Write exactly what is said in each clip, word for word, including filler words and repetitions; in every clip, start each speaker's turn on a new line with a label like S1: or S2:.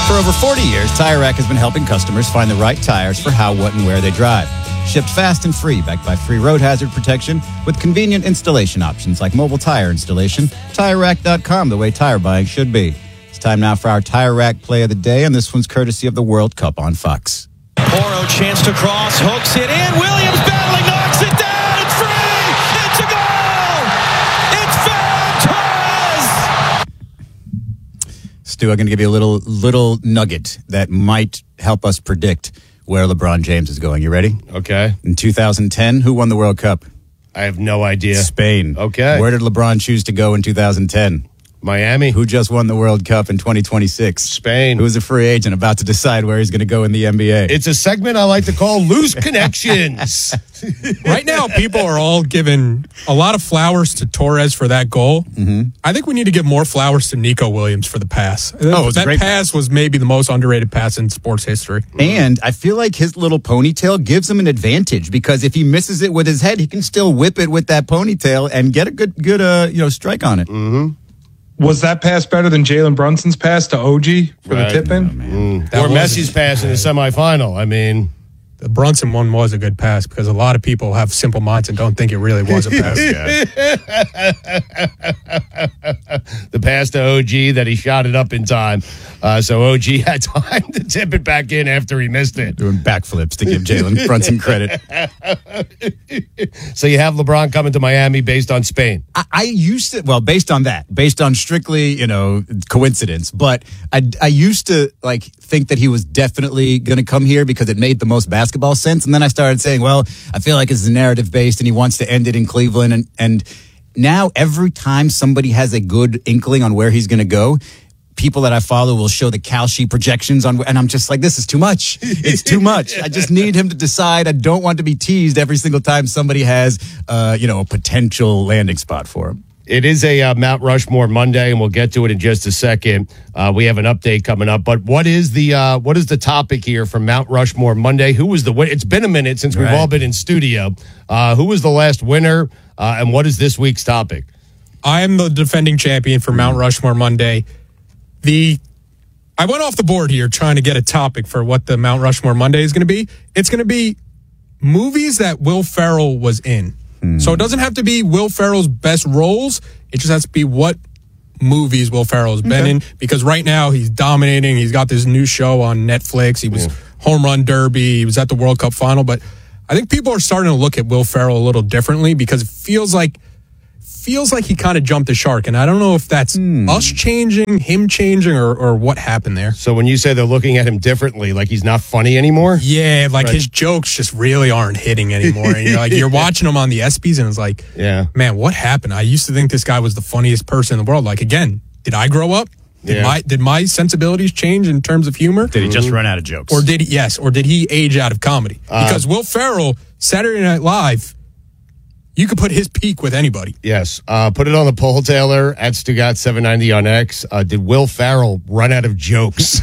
S1: For over forty years, Tire Rack has been helping customers find the right tires for how, what, and where they drive. Shipped fast and free, backed by free road hazard protection with convenient installation options like mobile tire installation. Tire Rack dot com, the way tire buying should be. It's time now for our Tire Rack play of the day, and this one's courtesy of the World Cup on Fox.
S2: Poro chance to cross, hooks it in. Williams battling, knocks it down. It's free. It's a goal. It's Ferran Torres.
S1: Stu, I'm going to give you a little little nugget that might help us predict where LeBron James is going. You ready?
S3: Okay.
S1: In two thousand ten, who won the World Cup?
S3: I have no idea.
S1: Spain.
S3: Okay.
S1: Where did LeBron choose to go in two thousand ten?
S3: Miami.
S1: Who just won the World Cup in twenty twenty-six?
S3: Spain.
S1: Who's a free agent about to decide where he's going to go in the N B A?
S3: It's a segment I like to call Loose Connections.
S4: Right now, people are all giving a lot of flowers to Torres for that goal.
S1: Mm-hmm.
S4: I think we need to give more flowers to Nico Williams for the pass.
S1: Oh, it was a
S4: that
S1: great
S4: pass was maybe the most underrated pass in sports history.
S1: And I feel like his little ponytail gives him an advantage because if he misses it with his head, he can still whip it with that ponytail and get a good, good, uh, you know, strike on it.
S3: Mm-hmm.
S5: Was that pass better than Jalen Brunson's pass to O G for
S3: Right.
S5: the tip-in?
S1: Oh, man.
S3: Mm. Or Messi's pass in the semifinal. I mean,
S4: The Brunson one was a good pass because a lot of people have simple minds and don't think it really was a pass.
S3: the pass to O G that he shot it up in time. Uh, so O G had time to tip it back in after he missed it.
S1: Doing backflips to give Jalen Brunson credit.
S3: So you have LeBron coming to Miami based on Spain.
S1: I, I used to, well, based on that, based on strictly, you know, coincidence, but I, I used to like think that he was definitely going to come here because it made the most basketball sense. And then I started saying, well, I feel like it's narrative based and he wants to end it in Cleveland. And, and now every time somebody has a good inkling on where he's going to go, people that I follow will show the Cal sheet projections on, and I'm just like, this is too much. It's too much. I just need him to decide. I don't want to be teased every single time somebody has, uh, you know, a potential landing spot for him.
S3: It is a uh, Mount Rushmore Monday, and we'll get to it in just a second. Uh, we have an update coming up, but what is the uh, what is the topic here for Mount Rushmore Monday? Who was the win- It's been a minute since we've
S1: Right.
S3: all been in studio. Uh, who was the last winner, uh, and what is this week's topic?
S4: I am the defending champion for Mount Rushmore Monday. The I went off the board here trying to get a topic for what the Mount Rushmore Monday is going to be. It's going to be movies that Will Ferrell was in. Mm. So it doesn't have to be Will Ferrell's best roles. It just has to be what movies Will Ferrell has been okay. in. Because right now he's dominating. He's got this new show on Netflix. He was yeah. Home Run Derby. He was at the World Cup final. But I think people are starting to look at Will Ferrell a little differently because it feels like feels like he kind of jumped the shark. And I don't know if that's mm. us changing, him changing, or, or what happened there.
S3: So when you say they're looking at him differently, like he's not funny anymore?
S4: Yeah, like
S3: right.
S4: his jokes just really aren't hitting anymore. And you're like, you're watching him on the ESPYs and it's like,
S3: yeah,
S4: man, what happened? I used to think this guy was the funniest person in the world. Like, again, did I grow up? Did
S3: yeah.
S4: my did my sensibilities change in terms of humor?
S1: Did he just mm-hmm. run out of jokes?
S4: Or did he, yes, or did he age out of comedy? Uh, because Will Ferrell, Saturday Night Live, you could put his peak with anybody.
S3: Yes. Uh, put it on the poll, Taylor, at Stugat seven ninety on X. Uh, did Will Ferrell run out of jokes?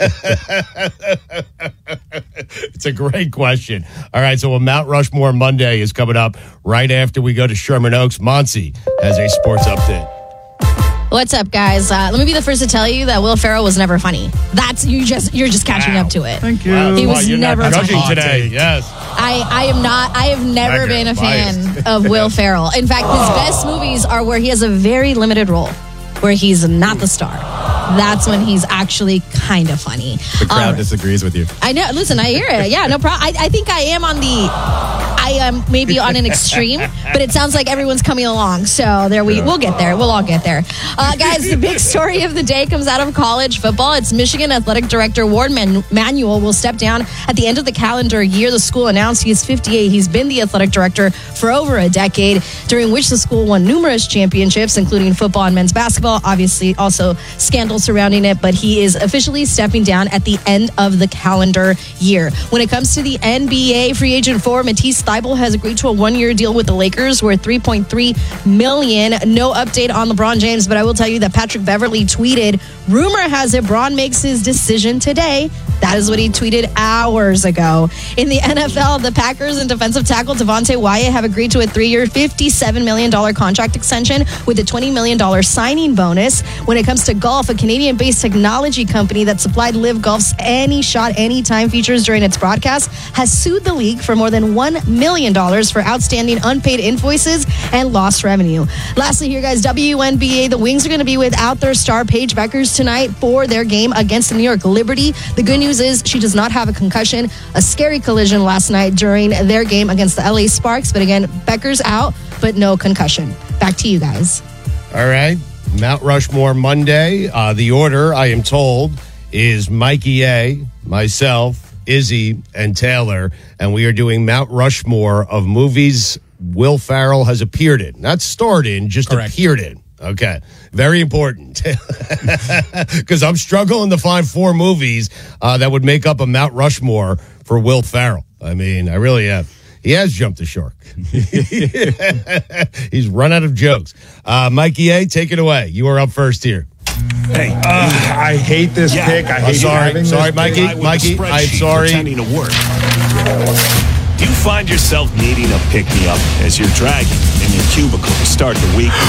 S3: It's a great question. All right, so a Mount Rushmore Monday is coming up right after we go to Sherman Oaks. Monty has a sports update.
S6: What's up, guys? Uh, let me be the first to tell you that Will Ferrell was never funny. That's you just you're just catching
S3: wow.
S6: up to it.
S1: Thank you.
S3: Wow.
S6: He
S3: Wow,
S6: was
S3: you're
S6: never
S3: not judging
S6: funny.
S3: today. Yes.
S6: I, I am not. I have never
S3: Record
S6: been a
S3: biased.
S6: fan of Will Ferrell. In fact, his best movies are where he has a very limited role, where he's not the star. That's when he's actually kind of funny.
S1: The crowd
S6: um,
S1: disagrees with you.
S6: I know. Listen, I hear it. Yeah, no problem. I, I think I am on the. I am maybe on an extreme, but it sounds like everyone's coming along. So there we we'll get there. We'll all get there, uh, guys. The big story of the day comes out of college football. It's Michigan Athletic Director Ward Man- Manuel will step down at the end of the calendar year. The school announced he is fifty-eight. He's been the athletic director for over a decade, during which the school won numerous championships, including football and men's basketball. Obviously, also scandals surrounding it. But he is officially stepping down at the end of the calendar year. When it comes to the N B A free agent for Matisse Thybulle has agreed to a one-year deal with the Lakers worth three point three million dollars. No update on LeBron James, but I will tell you that Patrick Beverley tweeted, rumor has it Bron makes his decision today That is what he tweeted hours ago. In the N F L, the Packers and defensive tackle Devontae Wyatt have agreed to a three-year, fifty-seven million dollars contract extension with a twenty million dollars signing bonus. When it comes to golf, a Canadian-based technology company that supplied Live Golf's Any Shot, Anytime features during its broadcast has sued the league for more than one million dollars for outstanding unpaid invoices and lost revenue. Lastly here, guys, W N B A, the Wings are going to be without their star Paige Beckers tonight for their game against the New York Liberty. The good news is she does not have a concussion. A scary collision last night during their game against the L A Sparks. But again, Beckers out, but no concussion. Back to you guys.
S3: All right. Mount Rushmore Monday. Uh, the order, I am told, is Mikey A, myself, Izzy, and Taylor. And we are doing Mount Rushmore of movies Will Ferrell has appeared in. Not starred in, just
S4: Correct.
S3: appeared in. Okay. Very important. Because I'm struggling to find four movies uh, that would make up a Mount Rushmore for Will Ferrell. I mean, I really have. He has jumped the shark. He's run out of jokes. Uh, Mikey A, take it away. You are up first here.
S5: Hey, uh, I hate this
S2: Yeah.
S5: pick. I
S3: I'm
S5: hate
S3: sorry.
S5: having
S3: Sorry,
S5: this
S3: Mikey.
S5: pick.
S3: Mikey, I'm sorry.
S2: Pretending to work. Do you find yourself needing a pick-me-up as you're dragging in your cubicle to start the week?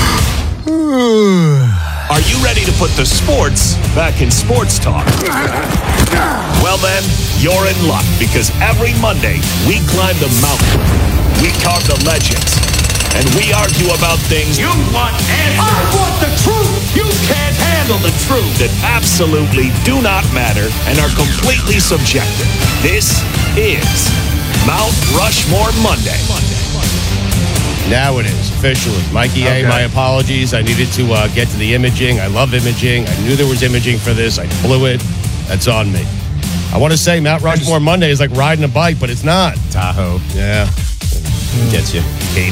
S2: Are you ready to put the sports back in sports talk? Well then, you're in luck because every Monday we climb the mountain, we carve the legends, and we argue about things you want answers. I want the truth. You can't handle the truth that absolutely do not matter and are completely subjective. This is Mount Rushmore Monday.
S3: Now it is, officially. Mikey
S5: Okay.
S3: A, my apologies. I needed to uh, get to the imaging. I love imaging. I knew there was imaging for this. I blew it. That's on me. I want to say Mount Rushmore Monday is like riding a bike, but it's not.
S1: Tahoe
S3: Yeah.
S1: gets you.
S3: Cape.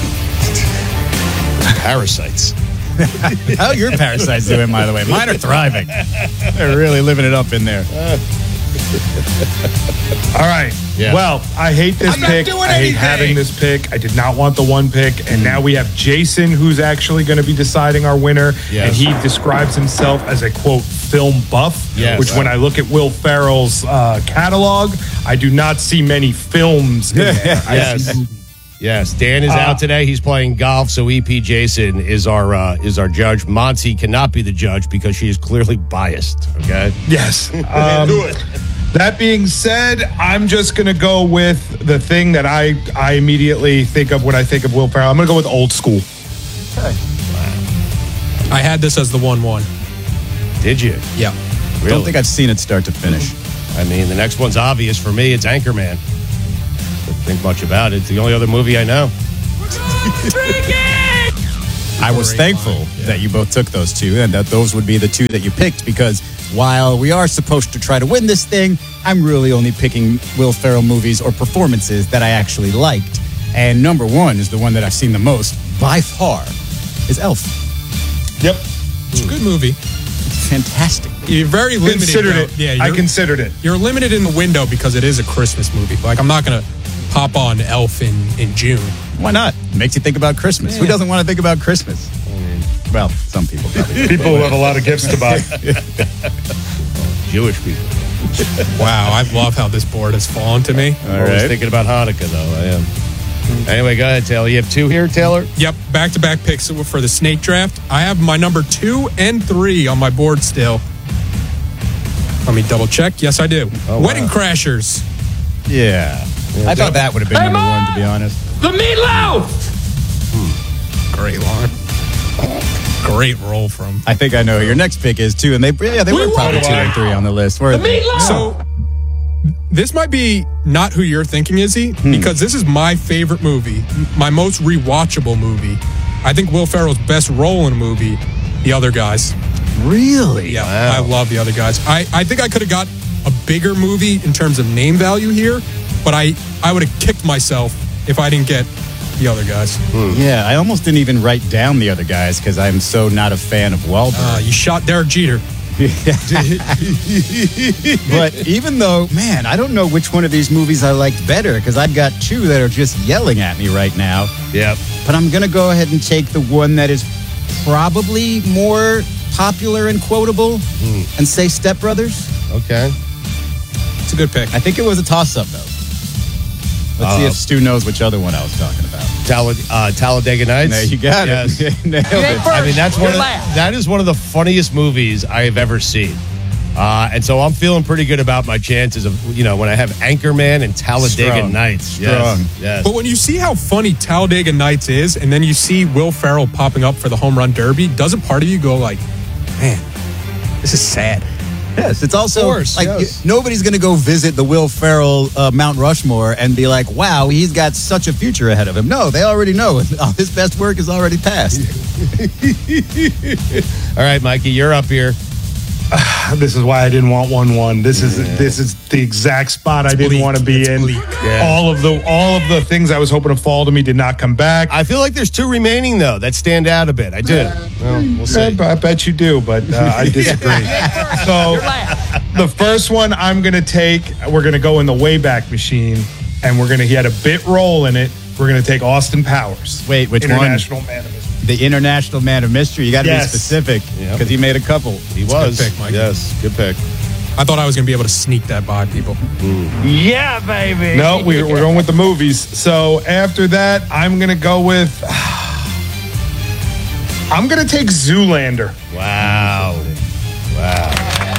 S3: Parasites.
S1: How are your parasites doing, by the way? Mine are thriving. They're really living it up in there.
S5: All right.
S3: Yeah.
S5: Well, I hate this
S4: I'm not
S5: pick.
S4: doing
S5: I hate
S4: anything.
S5: having this pick. I did not want the one pick. And now we have Jason, who's actually going to be deciding our winner.
S3: Yes.
S5: And he describes himself as a, quote, film buff,
S3: Yes.
S5: which when I look at Will Ferrell's uh, catalog, I do not see many films in there. I
S3: Yes.
S5: see-
S3: Yes, Dan is
S5: Uh,
S3: out today. He's playing golf, so E P Jason is our uh, is our judge. Monty cannot be the judge because she is clearly biased. Okay.
S5: Yes. Um, that being said, I'm just going to go with the thing that I, I immediately think of when I think of Will Ferrell. I'm going to go with old school.
S4: I had this as the one one.
S3: Did you?
S4: Yeah.
S3: Really?
S1: Don't think I've seen it start to finish.
S3: I mean, the next one's obvious for me. It's Anchorman. Don't think much about it. It's the only other movie I know.
S1: I was
S4: Great
S1: thankful
S4: line, yeah.
S1: that you both took those two and that those would be the two that you picked because while we are supposed to try to win this thing, I'm really only picking Will Ferrell movies or performances that I actually liked. And number one is the one that I've seen the most by far is Elf.
S5: Yep.
S4: It's a good movie.
S1: It's fantastic.
S4: You're very limited.
S5: Considered
S4: though.
S5: it.
S4: Yeah,
S5: I
S4: you're-
S5: considered it.
S4: You're limited in the window because it is a Christmas movie. Like, I'm not going to pop on Elf in, in June.
S1: Why not? It makes you think about Christmas. Who doesn't want to think about Christmas? Well, some people probably do.
S5: People who have a lot of gifts to buy.
S3: Jewish people.
S4: Wow, I love how this board has fallen to me.
S3: I'm always
S1: right.
S3: thinking about Hanukkah, though. I am. Anyway, go ahead, Taylor. You have two here, Taylor?
S4: Yep, back-to-back picks for the snake draft. I have my number two and three on my board still. Let me double check. Yes, I do.
S3: Oh,
S4: Wedding
S3: wow.
S4: Crashers.
S1: Yeah. I thought that would have been number one, to be honest.
S7: The meatloaf!
S4: Great line. Great roll from.
S1: I think I know who your next pick is, too. And they, yeah, they were probably two and three on the list. Were
S7: The
S1: they?
S7: meatloaf!
S4: So, this might be not who you're thinking, Izzy, because this is my favorite movie, my most rewatchable movie. I think Will Ferrell's best role in a movie, The Other Guys.
S1: Really?
S4: Yeah,
S3: Wow.
S4: I love The Other Guys. I, I think I could have got a bigger movie in terms of name value here, but I, I would have kicked myself if I didn't get The Other Guys.
S1: Yeah, I almost didn't even write down the other guys because I'm so not a fan of Wahlberg.
S4: Uh, you shot Derek Jeter.
S1: But even though, man, I don't know which one of these movies I liked better because I've got two that are just yelling at me right now.
S3: Yep.
S1: But I'm going to go ahead and take the one that is probably more popular and quotable and say Step Brothers.
S3: Okay.
S4: It's a good pick.
S1: I think it was a toss-up, though. Let's see
S3: Uh,
S1: if Stu knows which other one I was talking about.
S3: Tal- uh, Talladega Nights.
S1: There you got
S3: Yes.
S1: it. Nailed it.
S3: I mean, that's one of the, that is one of the funniest movies I have ever seen. Uh, and so I'm feeling pretty good about my chances of, you know, when I have Anchorman and Talladega
S1: Strong.
S3: Nights.
S1: Strong.
S3: Yes. yes.
S4: But when you see how funny Talladega Nights is, and then you see Will Ferrell popping up for the home run derby, doesn't part of you go like, man, this is sad?
S1: Yes, it's also
S3: Of course,
S1: like
S3: yes.
S1: nobody's going to go visit the Will Ferrell uh, Mount Rushmore and be like, wow, he's got such a future ahead of him. No, they already know. His best work is already past.
S3: All right, Mikey, you're up here.
S5: This is why I didn't want one one. This is this is the exact spot I didn't
S4: bleak.
S5: want to be
S4: It's
S5: in.
S4: bleak.
S3: Yeah.
S5: All of the all of the things I was hoping to fall to me did not come back.
S3: I feel like there's two remaining, though, that stand out a bit. I do. Well, we'll
S5: I,
S3: see.
S5: I bet you do, but uh, I disagree. So the first one I'm going to take, we're going to go in the Wayback Machine, and we're going to, he had a bit role in it. We're going to take Austin Powers.
S1: Wait, which one?
S5: International Man of Mystery.
S1: The International Man of Mystery. You got to
S5: Yes.
S1: be specific
S3: Yep.
S1: because he made a couple.
S3: He was.
S4: good pick, Mikey.
S3: Yes, good pick.
S4: I thought I was going to be able to sneak that by people.
S7: Yeah, baby.
S5: No, we, we're going with the movies. So after that, I'm going to go with, I'm going to take Zoolander.
S3: Wow. Wow.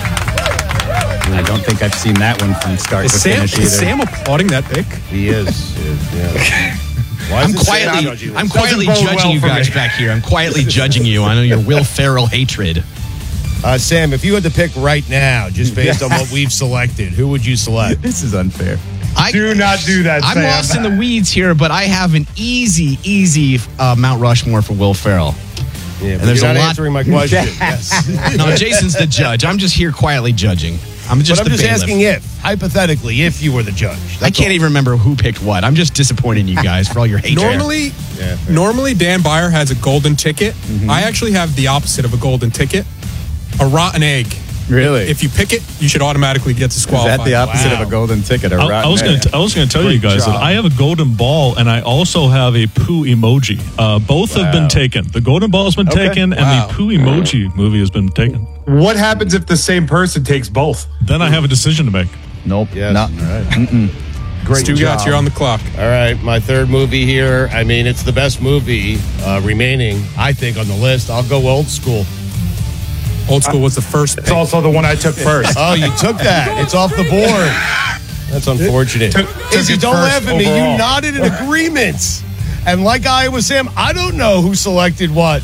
S1: I don't think I've seen that one from start
S4: Is
S1: to
S4: Sam,
S1: finish either.
S4: is Sam applauding that pick?
S3: He is. He is, yeah. Why
S8: I'm
S3: is it Sam
S8: quietly,
S3: judging
S8: I'm
S3: this?
S8: quietly
S5: Doesn't bode
S8: judging
S5: well
S8: you
S5: for
S8: guys
S5: me.
S8: back here. I'm quietly judging you. I know your Will Ferrell hatred.
S3: Uh, Sam, if you had to pick right now, just based on what we've selected, who would you select?
S1: This is unfair.
S8: I,
S5: Do not do that,
S8: I'm
S5: Sam.
S8: lost in the weeds here, but I have an easy, easy uh, Mount Rushmore for Will Ferrell.
S3: Yeah, but
S8: there's
S3: you're
S8: a
S3: not
S8: lot-
S3: answering my question. Yes.
S8: No, Jason's the judge. I'm just here quietly judging. I'm just
S3: But I'm
S8: the
S3: just
S8: bailiff.
S3: asking if, hypothetically, if you were the judge.
S8: I
S3: That's
S8: can't
S3: all.
S8: even remember who picked what. I'm just disappointing you guys for all your hatred.
S4: Normally,
S3: Yeah, fair.
S4: normally Dan Byer has a golden ticket. I actually have the opposite of a golden ticket, a rotten egg.
S1: Really?
S4: If you pick it, you should automatically get
S1: is
S4: disqualified.
S1: that the opposite
S3: Wow.
S1: of a golden ticket? A
S9: I, I
S1: rotten
S9: was
S1: egg?
S9: going to. I was going to tell you
S1: Great
S9: guys
S1: job.
S9: that I have a golden ball, and I also have a poo emoji. Uh, both have
S1: Wow.
S9: been taken. The golden ball has been
S1: Okay.
S9: taken,
S4: Wow.
S9: and the poo emoji movie has been taken.
S5: What happens if the same person takes both?
S9: Then I have a decision to make.
S1: Nope.
S3: Yes.
S1: Not, right.
S3: Great
S4: Stu
S3: job.
S4: got you on the clock.
S3: All right, my third movie here. I mean, it's the best movie uh, remaining, I think, on the list. I'll go old school.
S4: Old School was the first pick.
S5: It's also the one I took first.
S3: Oh, you took that. It's off the board. That's unfortunate.
S5: Took- took
S3: Izzy,
S5: it
S3: don't
S5: first
S3: laugh at me.
S5: overall.
S3: You nodded in agreement. And like I was Sam, I don't know who selected what.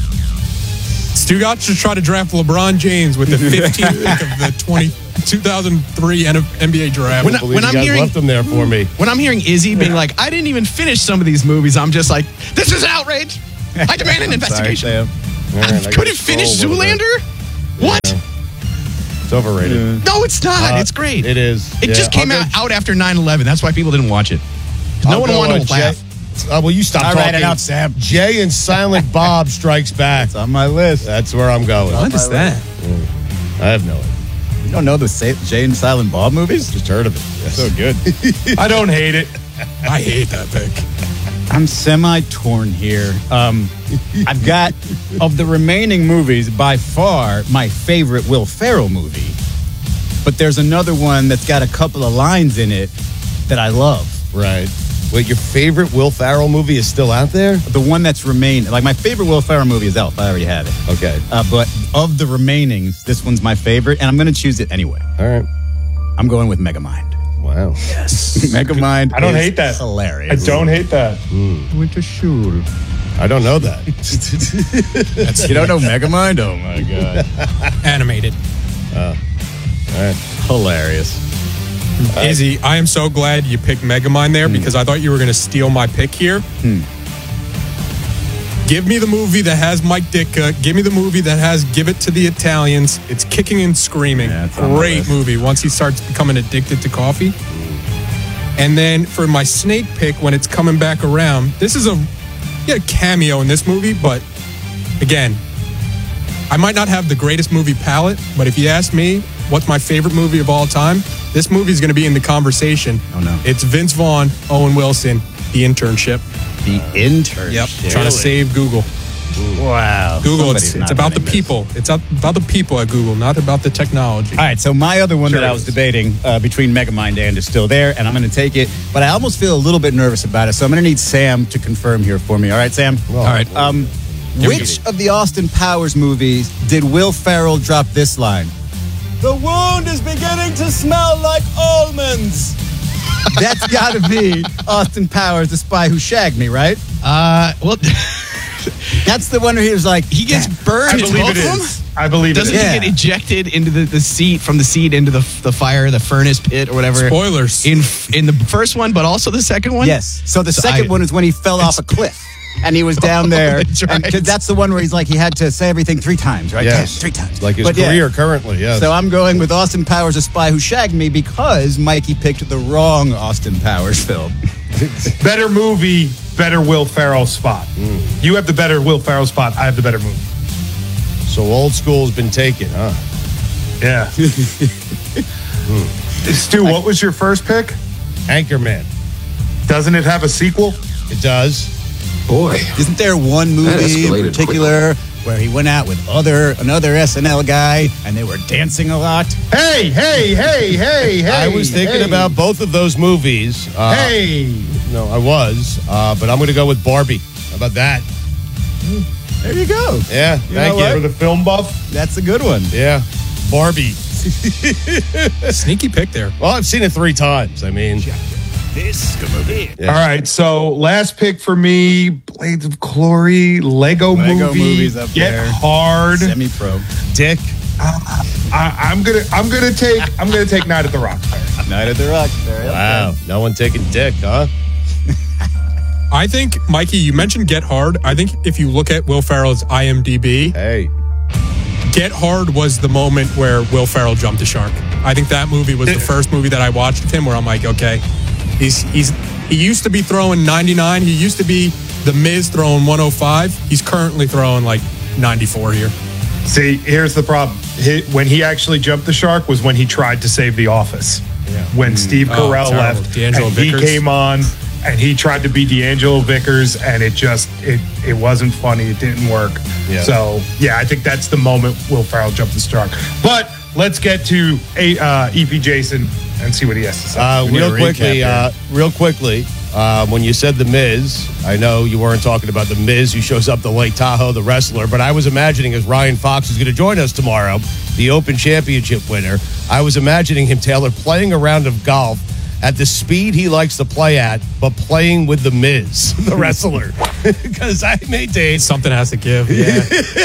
S4: Stu got to try to draft LeBron James with the fifteenth pick of the twenty, two thousand three N B A draft.
S8: When I-
S3: Believe
S8: when
S3: you
S8: I'm
S3: guys
S8: hearing-
S3: left them there for me.
S8: When I'm hearing Izzy being like, I didn't even finish some of these movies, I'm just like, this is outrage. I demand an investigation.
S1: Sorry, Sam.
S3: All right, I
S8: I
S3: gotta
S8: couldn't
S3: scroll
S8: finish
S3: a little bit.
S8: Zoolander? What?
S3: It's overrated.
S8: No, it's not.
S3: Uh,
S8: it's great.
S3: It is.
S8: It
S3: Yeah,
S8: just came
S3: I'll
S8: out,
S3: go-
S8: out after nine eleven. That's why people didn't watch it. 'Cause No
S3: I'll
S8: one
S3: go,
S8: wanted
S3: uh,
S8: to
S3: Jay-
S8: laugh.
S3: Uh, will you stop
S1: All
S3: talking?
S1: right, enough, Sam.
S3: Jay and Silent Bob Strikes Back.
S1: It's on my list.
S3: That's where I'm going.
S4: What is that?
S3: I have no idea.
S1: You don't know the Sa- Jay and Silent Bob movies?
S3: Just heard of it. Yes.
S1: So good.
S5: I don't hate it.
S4: I hate that pick.
S1: I'm semi-torn here. Um, I've got, of the remaining movies, by far, my favorite Will Ferrell movie. But there's another one that's got a couple of lines in it that I love.
S3: Right. Wait, your favorite Will Ferrell movie is still out there?
S1: The one that's remained, like my favorite Will Ferrell movie is Elf. I already have it.
S3: Okay.
S1: Uh, but of the remainings, this one's my favorite, and I'm going to choose it anyway.
S3: All right.
S1: I'm going with Megamind.
S3: Wow.
S1: Megamind.
S5: I don't
S1: is
S5: hate that. I
S1: Hilarious.
S5: don't hate that.
S1: Winter Shul.
S3: I don't know that.
S1: You don't know Megamind? Oh my god.
S4: Animated.
S1: Hilarious.
S4: Izzy, I am so glad you picked Megamind there because I thought you were going to steal my pick here. Give me the movie that has Mike Ditka. Give me the movie that has Give It to the Italians. It's kicking and screaming.
S1: Yeah, it's on my
S4: Great
S1: list.
S4: movie once he starts becoming addicted to coffee. And then for my snake pick, when it's coming back around, this is a yeah, cameo in this movie, but again, I might not have the greatest movie palette, but if you ask me what's my favorite movie of all time, this movie is going to be in the conversation.
S1: Oh, no.
S4: It's Vince Vaughn, Owen Wilson, The Internship.
S1: The Intern.
S4: Yep. Trying to save Google.
S1: Wow.
S4: Google,
S1: Somebody's
S4: it's,
S1: not
S4: it's about the
S1: running this.
S4: people. It's up- about the people at Google, not about the technology.
S1: All right, so my other one
S4: Sure
S1: that I
S4: it
S1: was
S4: is.
S1: debating uh, between Megamind and is still there, and I'm going to take it, but I almost feel a little bit nervous about it, so I'm going to need Sam to confirm here for me. All right, Sam?
S3: All
S1: right. Um, which of the Austin Powers movies did Will Ferrell drop this line? The wound is beginning to smell like almonds. That's got to be Austin Powers, the spy who shagged me, right?
S8: Uh, well,
S1: That's the one where he was like,
S8: he gets burned.
S5: I believe
S8: both
S5: it
S8: of them?
S5: is. I believe
S8: Doesn't
S5: it is.
S1: Yeah.
S8: he get ejected into the, the seat from the seat into the the fire, the furnace pit or whatever?
S4: Spoilers.
S8: in in the first one, but also the second one.
S1: yes. So the
S8: So
S1: second
S8: I-
S1: one is when he fell off a cliff. And he was down there.
S8: that's
S1: and
S8: right.
S1: 'cause that's the one where he's like, he had to say everything three times, right?
S3: Yes.
S1: Three times.
S3: Like his
S1: But yeah.
S3: career currently, yes.
S1: So I'm going with Austin Powers, A Spy Who Shagged Me, because Mikey picked the wrong Austin Powers film.
S5: Better movie, better Will Ferrell spot. You have the better Will Ferrell spot. I have the better movie.
S3: So old school's been taken, huh?
S5: Yeah. Stu, what was your first pick?
S3: Anchorman.
S5: Doesn't it have a sequel?
S3: It does.
S10: Boy,
S1: Isn't there one
S10: That
S1: movie in
S10: escalated
S1: particular where he went out with other another S N L guy and they were dancing a lot?
S5: Hey, hey, hey, hey, hey.
S3: I was thinking
S5: hey,
S3: about both of those movies. Uh,
S5: Hey.
S3: No, I was. Uh, but I'm going to go with Barbie. How about that?
S1: There you go.
S3: Yeah,
S1: You
S3: thank
S1: know
S3: you.
S5: For the film buff?
S1: That's a good one.
S3: Yeah, Barbie.
S4: Sneaky pick there.
S3: Well, I've seen it three times. I mean,
S2: This is
S3: Yeah.
S5: All right, so last pick for me, Blades of Glory, Lego,
S1: Lego
S5: movie,
S1: movies up
S5: Get
S1: there.
S5: Hard.
S1: Semi-pro.
S3: Dick.
S5: I, I'm gonna, I'm gonna take, I'm gonna take Night at the Roxbury.
S1: Night at the Roxbury.
S3: Wow, no one taking Dick, huh?
S4: I think, Mikey, you mentioned Get Hard. I think if you look at Will Ferrell's I M D B,
S3: Hey,
S4: Get Hard was the moment where Will Ferrell jumped the shark. I think that movie was the first movie that I watched with him where I'm like, okay, he's he's he used to be throwing ninety-nine. He used to be the Miz throwing one oh five. He's currently throwing like ninety-four here.
S5: See, here's the problem. He, when he actually jumped the shark was when he tried to save The Office. When Steve
S4: Oh,
S5: Carell
S4: terrible.
S5: left,
S4: D'Angelo
S5: and he
S4: Vickers.
S5: came on, and he tried to be D'Angelo Vickers, and it just it it wasn't funny. It didn't work.
S3: Yeah.
S5: So yeah, I think that's the moment Will Ferrell jumped the shark. But let's get to a, uh, E P Jason and see what he has to say.
S3: uh,
S1: We need
S3: real
S1: a recap
S3: quickly,
S1: here.
S3: uh, real quickly. Uh, when you said The Miz, I know you weren't talking about The Miz who shows up to Lake Tahoe, the wrestler, but I was imagining as Ryan Fox is going to join us tomorrow, the Open Championship winner, I was imagining him, Taylor, playing a round of golf at the speed he likes to play at, but playing with The Miz, the wrestler. Because I maintain
S4: Something has to give. Yeah.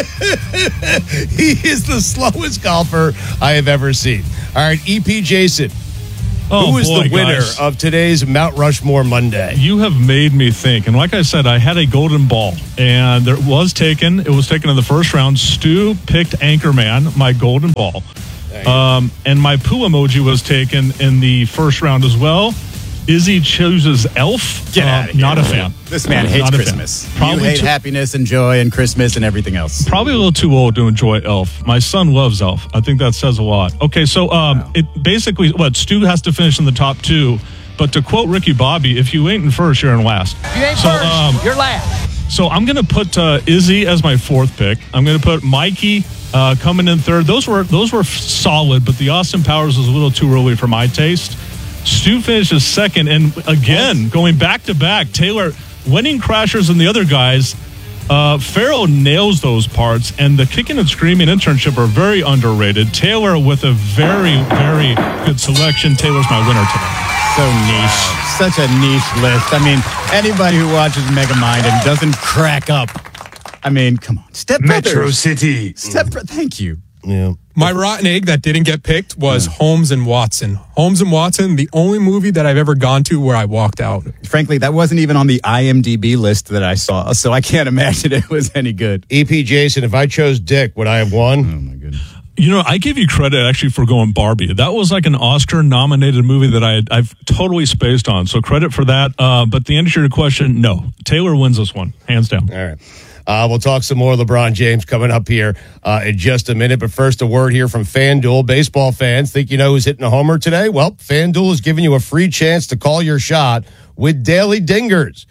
S3: he is the slowest golfer I have ever seen. All right, E P Jason,
S9: Oh,
S3: who is
S9: boy,
S3: the winner
S9: guys.
S3: of today's Mount Rushmore Monday?
S9: You have made me think. And like I said, I had a golden ball, and there was taken. It was taken in the first round. Stu picked Anchorman, my golden ball. Um, and my poo emoji was taken in the first round as well. Izzy chooses Elf.
S1: Get
S9: Uh,
S1: out of here.
S9: Not a fan.
S1: This man hates
S9: Not a fan.
S1: Christmas. You
S9: Probably
S1: hate
S9: too-
S1: happiness and joy and Christmas and everything else.
S9: Probably a little too old to enjoy Elf. My son loves Elf. I think that says a lot. Okay, so um, it basically what Stu has to finish in the top two. But to quote Ricky Bobby, if you ain't in first, you're in last.
S7: You ain't
S9: so,
S7: first,
S9: um,
S7: you're last.
S9: So I'm going to put uh, Izzy as my fourth pick. I'm going to put Mikey uh, coming in third. Those were those were solid, but the Austin Powers was a little too early for my taste. Stu finishes second, and again going back to back. Taylor, Winning Crashers, and the other guys. Uh, Farrell nails those parts, and the Kicking and Screaming internship are very underrated. Taylor with a very very good selection. Taylor's my winner today.
S1: So niche. Such a niche list. I mean, anybody who watches Megamind and doesn't crack up. I mean, come on. Step
S5: Metro
S1: Brothers.
S5: City.
S1: Step Bro- Thank you.
S3: Yeah.
S4: My rotten egg that didn't get picked was Holmes and Watson. Holmes and Watson, the only movie that I've ever gone to where I walked out.
S1: Frankly, that wasn't even on the I M D B list that I saw, so I can't imagine it was any good.
S3: E P Jason, if I chose Dick, would I have won?
S1: Oh, my goodness.
S9: You know, I give you credit actually for going Barbie. That was like an Oscar-nominated movie that I had, I've totally spaced on. So credit for that. Uh, but the answer to your question, no. Taylor wins this one, hands down.
S3: All right. Uh, we'll talk some more LeBron James coming up here uh, in just a minute. But first, a word here from FanDuel. Baseball fans, think you know who's hitting a homer today? Well, FanDuel is giving you a free chance to call your shot with Daily Dingers.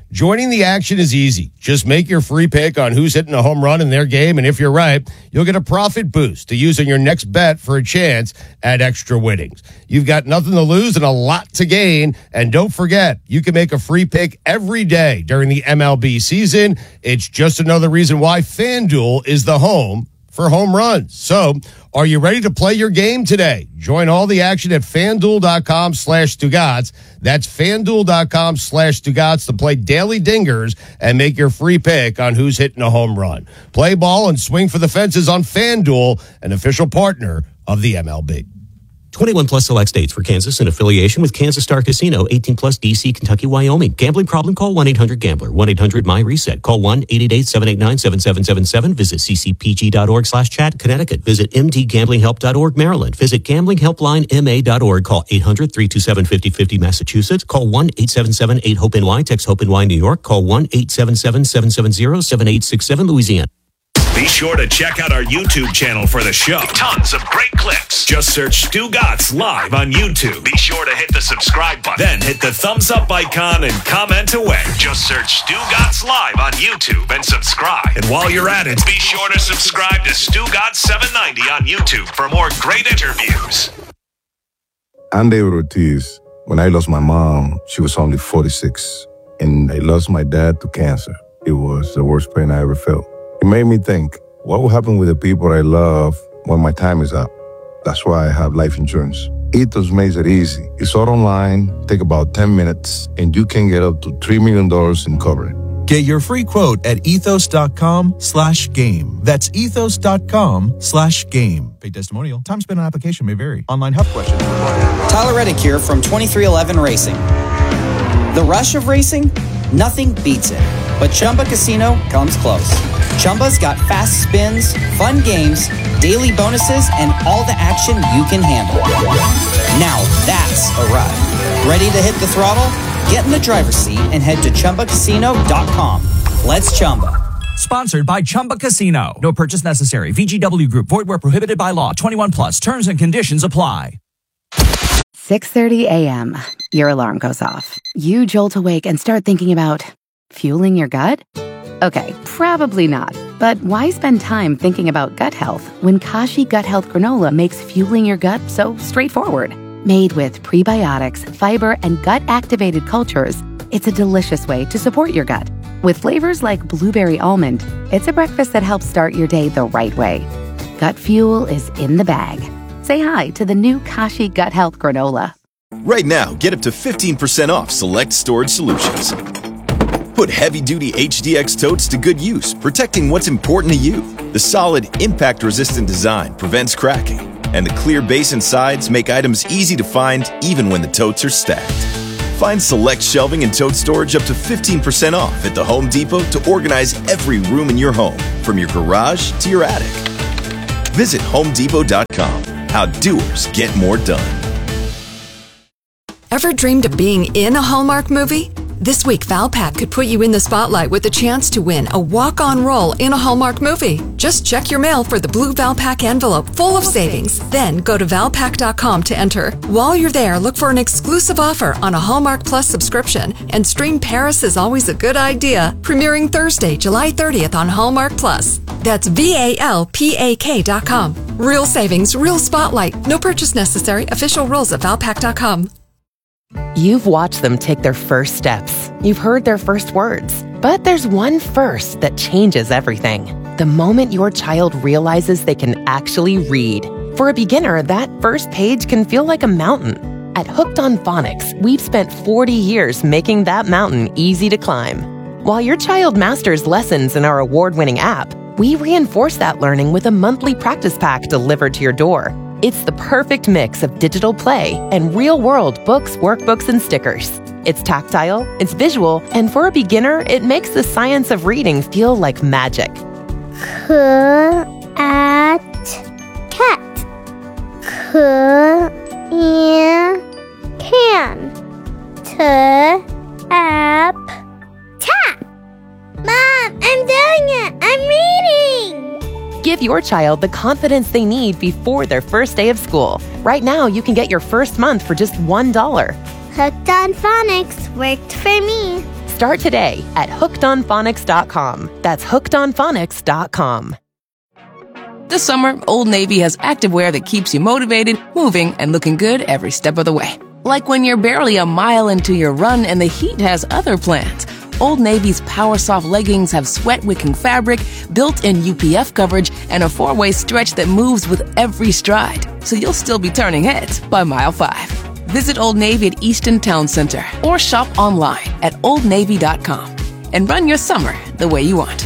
S3: Joining the action is easy. Just make your free pick on who's hitting a home run in their game, and if you're right, you'll get a profit boost to use on your next bet for a chance at extra winnings. You've got nothing to lose and a lot to gain, and don't forget, you can make a free pick every day during the M L B season. It's just another reason why FanDuel is the home for home runs. So, are you ready to play your game today? Join all the action at FanDuel.com slash Stugotz. That's FanDuel.com slash Stugotz to play daily dingers and make your free pick on who's hitting a home run. Play ball and swing for the fences on FanDuel, an official partner of the M L B.
S10: twenty-one plus select states for Kansas in affiliation with Kansas Star Casino, eighteen plus D C, Kentucky, Wyoming. Gambling problem? Call one eight hundred gambler, one eight hundred my reset. Call one eight eight eight, seven eight nine, seven seven seven seven. Visit c c p g dot org slash chat, Connecticut. Visit m d gambling help dot org, Maryland. Visit gambling helpline m a dot org. Call eight hundred, three two seven, five oh five oh, Massachusetts. Call one eight seven seven, eight hope N Y. Text HOPE-N Y, New York. Call one eight seven seven, seven seven zero, seven eight six seven, Louisiana.
S2: Be sure to check out our YouTube channel for the show. Tons of great clips. Just search Stugotz Live on YouTube. Be sure to hit the subscribe button. Then hit the thumbs up icon and comment away. Just search Stugotz Live on YouTube and subscribe. And while you're at it, be sure to subscribe to Stugotz seven ninety on YouTube for more great interviews.
S11: I'm David Ortiz. When I lost my mom, she was only forty-six. And I lost my dad to cancer. It was the worst pain I ever felt. It made me think, what will happen with the people I love when my time is up? That's why I have life insurance. Ethos makes it easy. It's all online, take about ten minutes, and you can get up to three million dollars in coverage.
S12: Get your free quote at ethos.com slash game. That's ethos.com slash game. Paid testimonial. Time spent on application may vary. Online health questions.
S13: Tyler Reddick here from twenty-three eleven Racing. The rush of racing? Nothing beats it. But Chumba Casino comes close. Chumba's got fast spins, fun games, daily bonuses, and all the action you can handle. Now that's a ride. Ready to hit the throttle? Get in the driver's seat and head to Chumba Casino dot com. Let's Chumba.
S14: Sponsored by Chumba Casino. No purchase necessary. V G W Group. Void where prohibited by law. twenty-one plus. Terms and conditions apply.
S15: six thirty a.m. Your alarm goes off. You jolt awake and start thinking about fueling your gut? Okay, probably not. But why spend time thinking about gut health when Kashi Gut Health Granola makes fueling your gut so straightforward? Made with prebiotics, fiber, and gut-activated cultures, it's a delicious way to support your gut. With flavors like blueberry almond, it's a breakfast that helps start your day the right way. Gut fuel is in the bag. Say hi to the new Kashi Gut Health Granola.
S16: Right now, get up to fifteen percent off select storage solutions. Put heavy-duty H D X totes to good use, protecting what's important to you. The solid, impact-resistant design prevents cracking, and the clear base and sides make items easy to find even when the totes are stacked. Find select shelving and tote storage up to fifteen percent off at the Home Depot to organize every room in your home, from your garage to your attic. Visit home depot dot com. How doers get more done.
S17: Ever dreamed of being in a Hallmark movie? This week, Valpak could put you in the spotlight with the chance to win a walk-on role in a Hallmark movie. Just check your mail for the blue Valpak envelope full of savings. Then go to valpak dot com to enter. While you're there, look for an exclusive offer on a Hallmark Plus subscription and stream Paris is Always a Good Idea, premiering Thursday, July thirtieth on Hallmark Plus. That's V A L P A K dot com. Real savings, real spotlight. No purchase necessary. Official rules at valpak dot com.
S18: You've watched them take their first steps. You've heard their first words. But there's one first that changes everything. The moment your child realizes they can actually read. For a beginner, that first page can feel like a mountain. At Hooked on Phonics, we've spent forty years making that mountain easy to climb. While your child masters lessons in our award-winning app, we reinforce that learning with a monthly practice pack delivered to your door. It's the perfect mix of digital play and real-world books, workbooks, and stickers. It's tactile, it's visual, and for a beginner, it makes the science of reading feel like magic.
S19: C at cat. C in can. T app tap. Mom, I'm doing it. I'm reading.
S18: Give your child the confidence they need before their first day of school. Right now, you can get your first month for just one dollar.
S19: Hooked on Phonics worked for me.
S18: Start today at hooked on phonics dot com. That's hooked on phonics dot com.
S20: This summer, Old Navy has activewear that keeps you motivated, moving, and looking good every step of the way. Like when you're barely a mile into your run and the heat has other plans. Old Navy's Power Soft leggings have sweat-wicking fabric, built-in U P F coverage, and a four-way stretch that moves with every stride, so you'll still be turning heads by mile five. Visit Old Navy at Easton Town Center or shop online at old navy dot com and run your summer the way you want.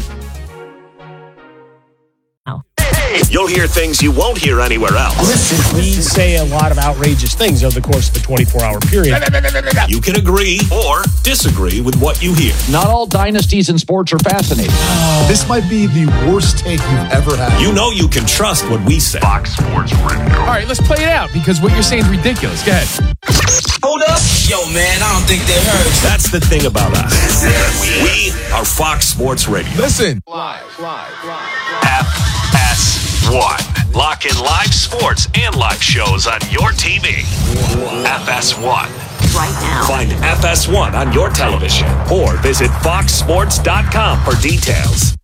S2: You'll hear things you won't hear anywhere else.
S21: Listen, we say a lot of outrageous things over the course of a twenty-four hour period.
S2: You can agree or disagree with what you hear.
S22: Not all dynasties in sports are fascinating.
S23: Oh. This might be the worst take you've ever had.
S2: You know you can trust what we say. Fox Sports Radio.
S24: All right, let's play it out because what you're saying is ridiculous. Go ahead.
S25: Hold up. Yo, man, I don't think they heard.
S2: That's the thing about us. We are Fox Sports Radio.
S23: Listen.
S2: Live, live, live. F S one. Lock in live sports and live shows on your T V. F S one.
S26: Right now.
S2: Find F S one on your television or visit fox sports dot com for details.